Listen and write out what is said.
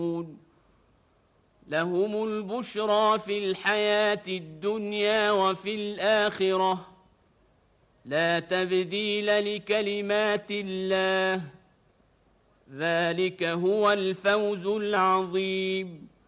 لهم البشرى في الحياة الدنيا وفي الآخرة لا تبديل لكلمات الله ذلك هو الفوز العظيم.